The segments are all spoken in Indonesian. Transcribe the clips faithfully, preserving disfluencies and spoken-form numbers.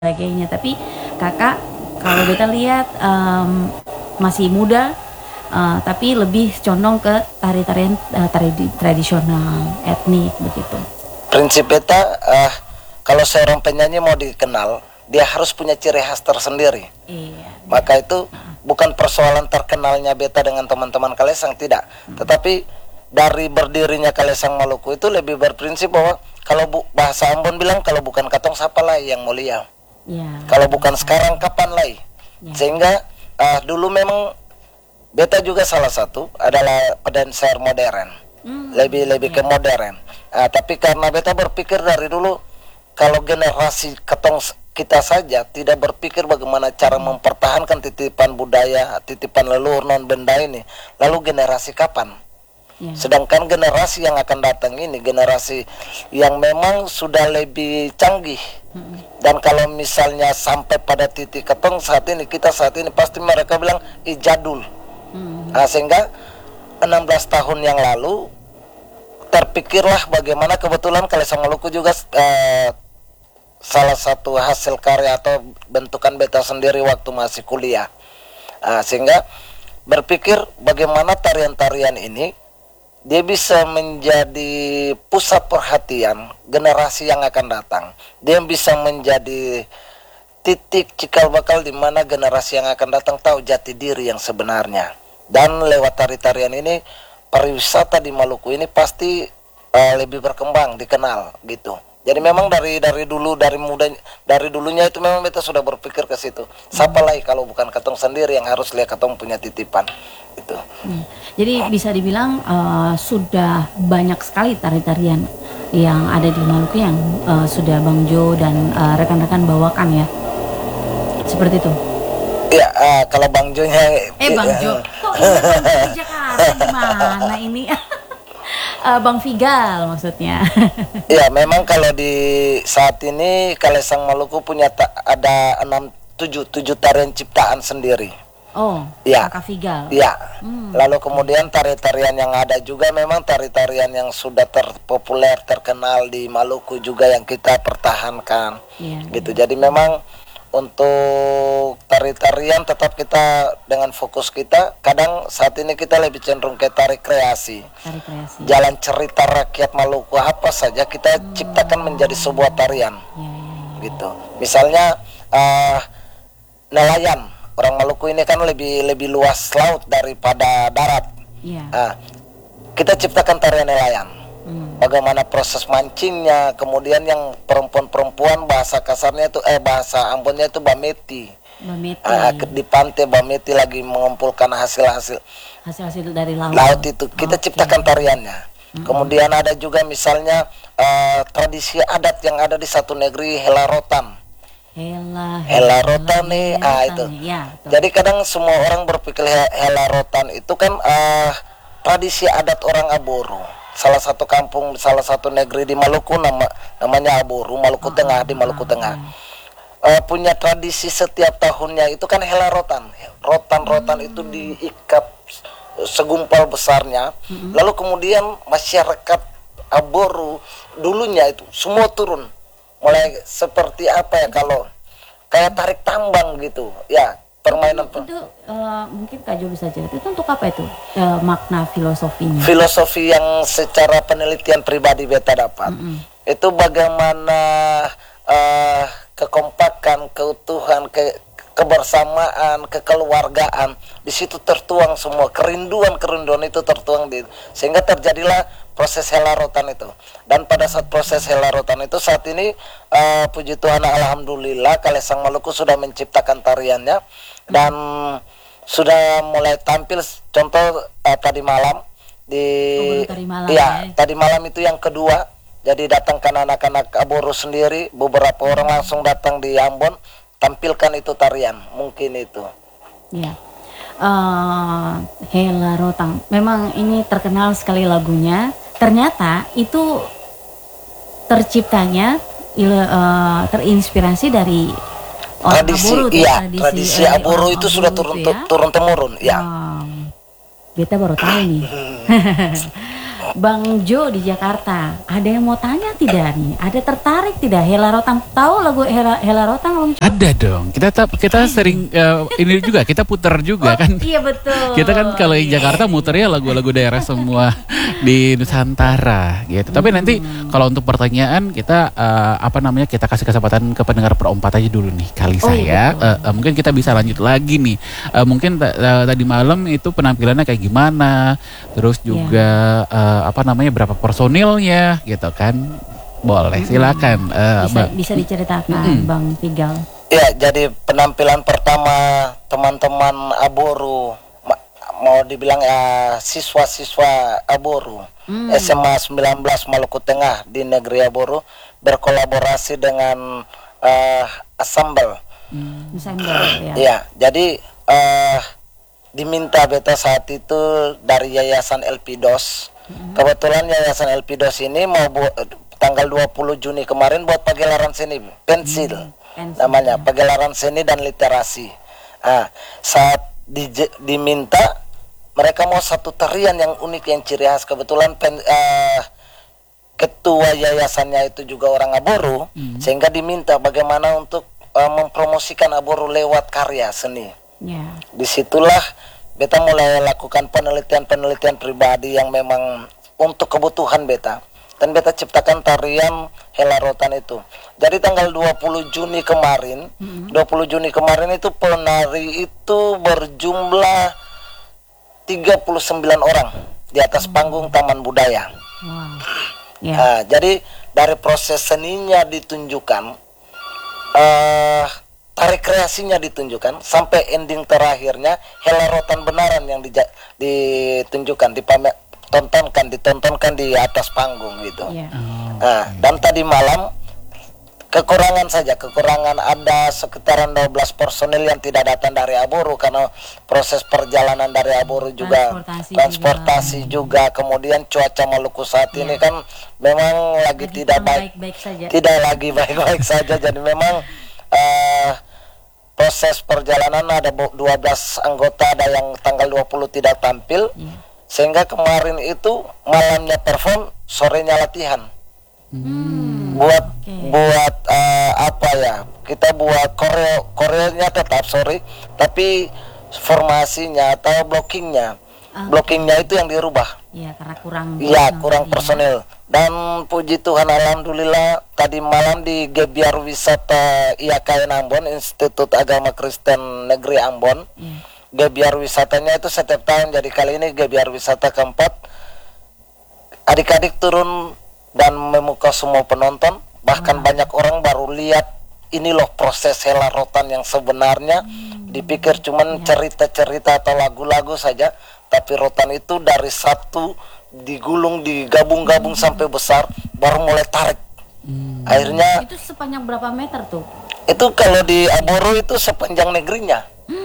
sebagainya. Tapi kakak kalau kita lihat um, masih muda, uh, tapi lebih condong ke tari-tarian uh, tari tradisional etnik begitu. Prinsip beta uh, kalau seorang penyanyi mau dikenal, dia harus punya ciri khas tersendiri. Iya. Maka itu bukan persoalan terkenalnya beta dengan teman-teman Kalesang, tidak. Hmm. Tetapi dari berdirinya Kalesang Maluku itu lebih berprinsip bahwa kalau bu, bahasa Ambon bilang kalau bukan katong siapa lah yang mulia. Ya, kalau bukan sekarang kapan lagi? Ya. Sehingga uh, dulu memang beta juga salah satu adalah pedanser modern, hmm, lebih lebih ya. ke modern. Uh, tapi karena beta berpikir dari dulu kalau generasi ketong kita saja tidak berpikir bagaimana cara hmm. mempertahankan titipan budaya, titipan leluhur non benda ini, lalu generasi kapan? Ya. Sedangkan generasi yang akan datang ini generasi yang memang sudah lebih canggih. Hmm. Dan kalau misalnya sampai pada titik ketong saat ini, kita saat ini pasti mereka bilang ih jadul. Hmm. Nah, sehingga enam belas tahun yang lalu terpikirlah bagaimana kebetulan Kalesang Maluku juga uh, salah satu hasil karya atau bentukan beta sendiri waktu masih kuliah. Nah, sehingga berpikir bagaimana tarian-tarian ini dia bisa menjadi pusat perhatian generasi yang akan datang. Dia bisa menjadi titik cikal bakal di mana generasi yang akan datang tahu jati diri yang sebenarnya. Dan lewat tari-tarian ini pariwisata di Maluku ini pasti uh, lebih berkembang, dikenal gitu. Jadi memang dari dari dulu dari muda dari dulunya itu memang beta sudah berpikir ke situ. Siapa lagi kalau bukan katong sendiri yang harus lihat katong punya titipan itu. Hmm. Jadi bisa dibilang uh, sudah banyak sekali tari-tarian yang ada di Maluku yang uh, sudah Bang Jo dan uh, rekan-rekan bawakan ya. Seperti itu. Iya, uh, kalau Bang Jo nya Eh Bang Jo, kok ini di Jakarta gimana ini? Uh, Bang Figal maksudnya. Iya, memang kalau di saat ini Kalesang Maluku punya ta- ada enam tujuh tujuh tarian ciptaan sendiri. Oh, ya. Kak Figal. Iya. Hmm. Lalu kemudian tari-tarian yang ada juga memang tari-tarian yang sudah terpopuler, terkenal di Maluku juga yang kita pertahankan. Ya, gitu. Ya. Jadi memang untuk tari-tarian tetap kita dengan fokus kita. Kadang saat ini kita lebih cenderung ke tari kreasi. Tari kreasi. Jalan cerita rakyat Maluku apa saja kita hmm. ciptakan menjadi sebuah tarian. Ya, ya, ya. Gitu. Misalnya uh, nelayan. Orang Maluku ini kan lebih lebih luas laut daripada darat. Ya. Uh, kita ciptakan tarian nelayan. Hmm. Bagaimana proses mancingnya, kemudian yang perempuan-perempuan bahasa kasarnya itu eh bahasa Ambonnya itu bameti. Bameti. Uh, di pantai bameti lagi mengumpulkan hasil-hasil hasil-hasil dari laut. Laut itu kita okay. ciptakan tariannya. Hmm. Kemudian ada juga misalnya uh, tradisi adat yang ada di satu negeri helarotan. Hela, hela rotan nih, ah itu. Ya, jadi kadang semua orang berpikir hela rotan itu kan uh, tradisi adat orang Aboru. Salah satu kampung, salah satu negeri di Maluku nama namanya Aboru, Maluku oh, Tengah di Maluku oh, Tengah. Oh. Uh, punya tradisi setiap tahunnya itu kan hela rotan. Rotan-rotan hmm. itu diikat segumpal besarnya. Hmm. Lalu kemudian masyarakat Aboru dulunya itu semua turun. Mulai seperti apa ya kalau kayak tarik tambang gitu ya permainan itu, itu uh, mungkin Kak Jo bisa cerita itu untuk apa itu uh, makna filosofinya filosofi yang secara penelitian pribadi beta dapat mm-hmm. itu bagaimana uh, kekompakan keutuhan ke kebersamaan kekeluargaan di situ tertuang semua kerinduan kerinduan itu tertuang di sehingga terjadilah proses helarotan itu. Dan pada saat proses helarotan itu saat ini uh, puji Tuhan alhamdulillah Kalesang Maluku sudah menciptakan tariannya dan sudah mulai tampil contoh uh, tadi malam di oh, tadi malam, ya, ya tadi malam itu yang kedua. Jadi datangkan anak-anak Aboru sendiri, beberapa orang langsung datang di Ambon tampilkan itu tarian, mungkin itu. Ya. Uh, Hela Rotang. Memang ini terkenal sekali lagunya. Ternyata itu terciptanya uh, terinspirasi dari orang tradisi, Aboru, iya, tradisi, tradisi eh, Aboru itu Aboru sudah turun itu ya? turun temurun, ya. Um, Beta baru tahu nih. Bang Jo di Jakarta, ada yang mau tanya tidak nih? Ada tertarik tidak Hela Rotan? Tahu lagu Hela, Hela Rotan Bang Jo? Ada dong. Kita ta- kita sering uh, ini juga kita putar juga Oh, kan. iya betul. Kita kan kalau di Jakarta muternya lagu-lagu daerah semua di Nusantara gitu. Tapi nanti kalau untuk pertanyaan kita uh, apa namanya kita kasih kesempatan ke pendengar perempat aja dulu nih kali Oh, saya. iya, betul. Uh, uh, mungkin kita bisa lanjut lagi nih. Uh, mungkin t- uh, tadi malam itu penampilannya kayak gimana? Terus juga uh, apa namanya berapa personilnya gitu kan? Boleh silakan. Uh, Bisa, Mbak. bisa diceritakan Mm-mm. Bang Pigal. Ya, jadi penampilan pertama teman-teman Aboru, ma- mau dibilang ya siswa-siswa Aboru, Hmm. S M A sembilan belas Maluku Tengah di negeri Aboru berkolaborasi dengan eh, Assemble. Desember ya. Ya, jadi eh, diminta beta saat itu dari Yayasan L P D O S. Kebetulan Yayasan L P D O S ini mau bu- tanggal dua puluh Juni kemarin buat pagelaran seni pensil. Pensil, Namanya ya. pagelaran seni dan literasi. Ah, saat dije- diminta mereka mau satu tarian yang unik yang ciri khas. Kebetulan pen, eh, ketua yayasannya itu juga orang Aboru, sehingga diminta bagaimana untuk eh, mempromosikan Aboru lewat karya seni. Ya. Disitulah beta mulai lakukan penelitian-penelitian pribadi yang memang untuk kebutuhan beta. Dan beta ciptakan tarian Hela Rotan itu. Jadi tanggal dua puluh Juni kemarin, dua puluh Juni kemarin itu penari itu berjumlah tiga puluh sembilan orang di atas panggung Taman Budaya. Wow. Ya. Nah, jadi dari proses seninya ditunjukkan, eh tarik kreasinya ditunjukkan, sampai ending terakhirnya Hela Rotan benaran yang dija- ditunjukkan, dipamer, tontonkan, ditontonkan di atas panggung gitu. Ya. Nah, dan tadi malam kekurangan saja, kekurangan ada sekitaran dua belas personil yang tidak datang dari Aboru karena proses perjalanan dari Aboru juga Transportasi transportasi juga, kemudian cuaca Maluku saat ini kan memang lagi Lagi tidak kurang baik, baik-baik saja. tidak lagi baik-baik saja, jadi memang eh, proses perjalanan ada bu- dua belas anggota, ada yang tanggal dua puluh tidak tampil, Ya. sehingga kemarin itu malamnya perform, sorenya latihan. Hmm. buat Oke. buat eh, apa ya, kita buat koreo koreonya tetap sorry tapi formasinya atau blockingnya Ah. blockingnya itu yang dirubah. Ya, karena kurang. Iya, kurang ya. personil. Dan puji Tuhan alhamdulillah tadi malam di Gebiar Wisata I A K N Ambon, Institut Agama Kristen Negeri Ambon. Ya. Gebiar wisatanya itu setiap tahun, jadi kali ini Gebiar wisata keempat. Adik-adik turun dan memukau semua penonton, bahkan banyak orang baru lihat ini loh proses Hela Rotan yang sebenarnya. Dipikir cuman cerita-cerita atau lagu-lagu saja, tapi rotan itu dari satu digulung, digabung-gabung sampai besar, baru mulai tarik. Akhirnya Itu sepanjang berapa meter tuh? itu kalau di Aboru itu sepanjang negerinya.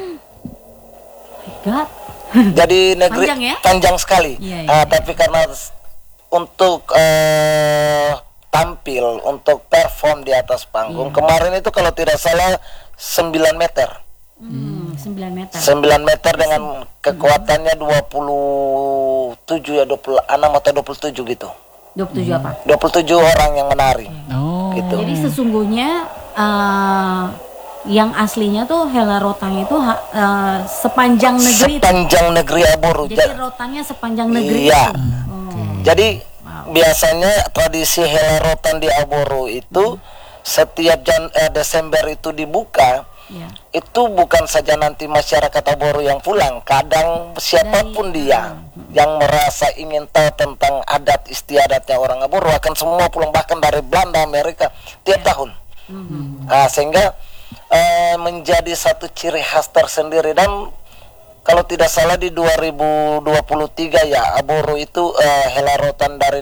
My God. Jadi negeri Panjang ya? panjang sekali. Iya, iya, Ah, iya. tapi karena s- untuk eh, tampil, untuk perform di atas panggung, Iya. kemarin itu kalau tidak salah sembilan meter. Hmm, sembilan meter. sembilan meter dengan kekuatannya dua puluh tujuh ya, dua puluh enam atau dua puluh tujuh gitu. dua puluh tujuh apa? dua puluh tujuh orang yang menari. Oh. Gitu. Jadi sesungguhnya eh, yang aslinya tuh Hela Rotan itu ha- eh, sepanjang negeri. Sepanjang negeri Aboru. Jadi Ja- rotannya sepanjang negeri. Iya. itu. Oh. Jadi biasanya tradisi Hela Rotan di Aboru itu setiap Jan eh, Desember itu dibuka, Ya. itu bukan saja nanti masyarakat Aboru yang pulang, kadang siapapun Dari- dia yang merasa ingin tahu tentang adat istiadatnya orang Aboru akan semua pulang, bahkan dari Belanda, Amerika tiap tahun. Nah, sehingga eh, menjadi satu ciri khas tersendiri. Dan kalau tidak salah di dua ribu dua puluh tiga ya, Aboru itu eh, Hela Rotan dari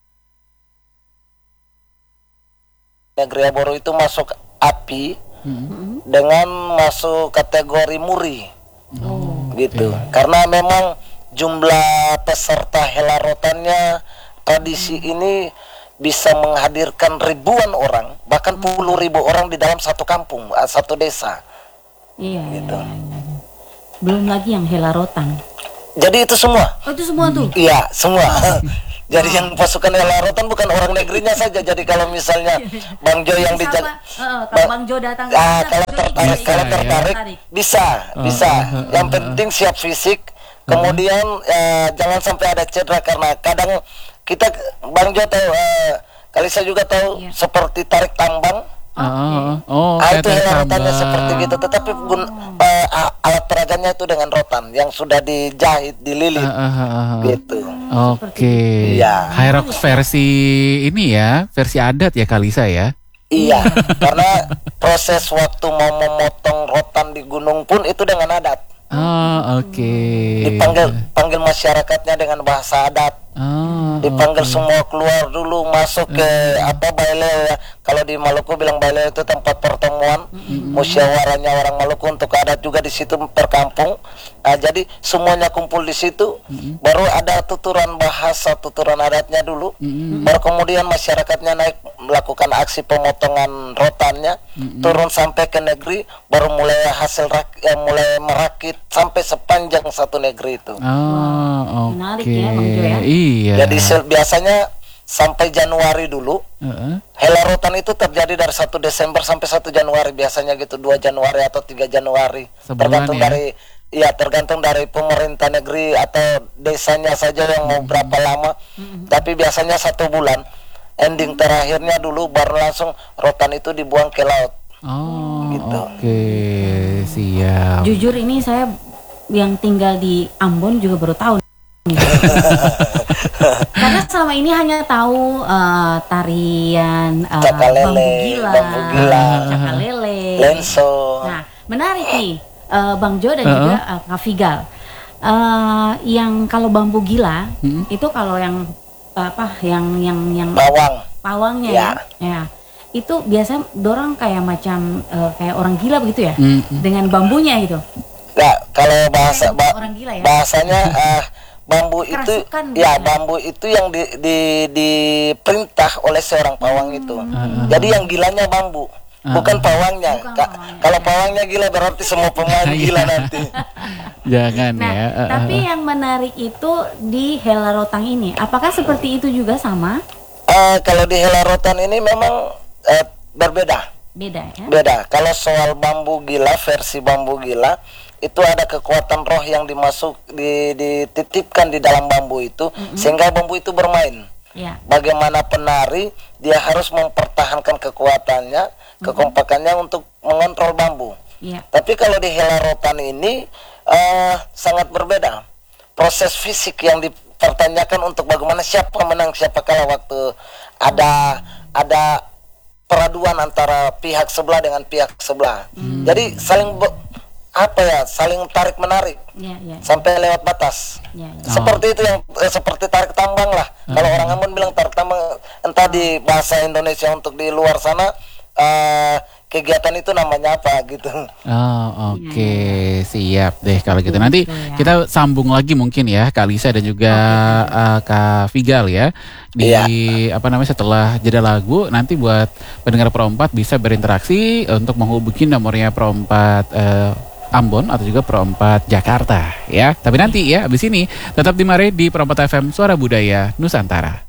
negeri Aboru itu masuk api dengan masuk kategori muri. Oh. Gitu. Karena memang jumlah peserta Hela Rotannya tradisi ini bisa menghadirkan ribuan orang, bahkan puluh ribu orang di dalam satu kampung, eh, satu desa. Iya, iya, Gitu. iya, iya, iya. Belum lagi yang Hela Rotan. Jadi itu semua. Oh, itu semua tuh. Iya, semua. Jadi yang pasukan Hela Rotan bukan orang negerinya saja. Jadi kalau misalnya Bang Jo yang Bisa, dijak, Pak. Heeh, kalau Bang Jo datang ke ah, sana, kalau Bang Jo tertarik, ikut kalau ya. tertarik bisa, bisa. Yang penting siap fisik. Kemudian eh, jangan sampai ada cedera karena kadang kita Bang Jo tahu, eh, kali saya juga tahu Iya. seperti tarik tambang. Oh, oh, Ah, kayak itu tarik Hela rotannya tambang. seperti gitu. Tetapi gun, eh, a- alat peraganya itu dengan rotan yang sudah dijahit, dililit, Ah, ah, ah, ah. gitu. Oke. Iya. Hyrox versi ini ya, versi adat ya Kalisa ya. Iya, karena proses waktu mau memotong rotan di gunung pun itu dengan adat. Oh, oke. Dipanggil panggil masyarakatnya dengan bahasa adat. Oh, Dipanggil oke. semua keluar dulu masuk ke apa baile ya. Kalau di Maluku bilang baile itu tempat pertemuan musyawarahnya orang Maluku untuk adat juga di situ perkampung. Nah, jadi semuanya kumpul di situ. Baru ada tuturan bahasa tuturan adatnya dulu. Baru kemudian masyarakatnya naik melakukan aksi pemotongan rotannya, turun sampai ke negeri, baru mulai hasil rak, eh, mulai merakit sampai sepanjang satu negeri itu. Oh, oke. Menarik ya, Bang Jo ya. Iya. Jadi sel- biasanya sampai Januari dulu. Heeh. Hela rotan itu terjadi dari satu Desember sampai satu Januari biasanya gitu, dua Januari atau tiga Januari. Sebulan tergantung ya? dari ya tergantung dari pemerintah negeri atau desanya saja yang mau berapa lama. Tapi biasanya satu bulan. Ending terakhirnya dulu baru langsung rotan itu dibuang ke laut. Oh, Gitu. oke. Siap. Jujur ini saya yang tinggal di Ambon juga baru tahu. Karena selama ini hanya tahu eh, tarian eh, Cakalele, bambu gila, bambu gila, cakalele. Lenso. Nah, menarik nih eh, Bang Jo dan Uh-uh. juga eh, Kak Figal. Eh, yang kalau bambu gila itu kalau yang apa yang yang yang Bawang. pawangnya Ya. ya, ya. Itu biasa dorang kayak macam eh, kayak orang gila begitu ya, Mm. dengan bambunya gitu. Nggak, kalau bahasa ba- Orang gila ya. bahasanya eh, bambu itu Kerasukan ya gitu. bambu itu yang di, di, diperintah oleh seorang pawang itu. Jadi yang gilanya bambu, bukan pawangnya. Bukan Ka- pawangnya. Kalau pawangnya gila berarti semua pemain gila nanti. Jangan Nah, ya. Eh, tapi yang menarik itu di Hela Rotang ini, apakah seperti itu juga sama? Eh, kalau di Hela rotan ini memang eh, berbeda. Beda ya? Beda. Kalau soal bambu gila, versi bambu gila itu ada kekuatan roh yang dimasuk di, dititipkan di dalam bambu itu sehingga bambu itu bermain. Ya. Bagaimana penari dia harus mempertahankan kekuatannya, kekompakannya untuk mengontrol bambu. Ya. Tapi kalau di Hela rotan ini eh, sangat berbeda. Proses fisik yang dipertanyakan untuk bagaimana siapa menang siapa kalah waktu ada ada peraduan antara pihak sebelah dengan pihak sebelah. Jadi saling be- apa ya, saling tarik menarik Ya, ya, sampai lewat batas. ya, ya. Seperti itu yang eh, seperti tarik tambang lah. Kalau orang Ambon bilang tarik tambang, entah di bahasa Indonesia untuk di luar sana eh, kegiatan itu namanya apa gitu. Oh, oke. Siap deh kalau gitu. Nanti Gitu ya. kita sambung lagi mungkin ya Kak Lisa dan juga eh, Kak Figal ya. Di Iya. apa namanya setelah jeda lagu nanti buat pendengar Pro empat bisa berinteraksi untuk menghubungi nomornya Pro empat eh, Ambon atau juga Pro empat Jakarta ya. Tapi nanti ya abis ini tetap di Mare di Pro empat F M Suara Budaya Nusantara.